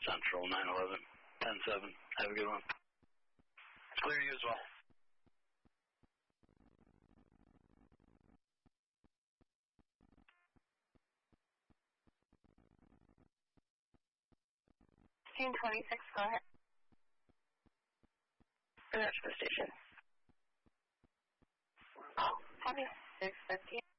Central, 911, 10-7. Have a good one. Clear you as well. Team 26, go ahead. Approach the station. Copy. 615.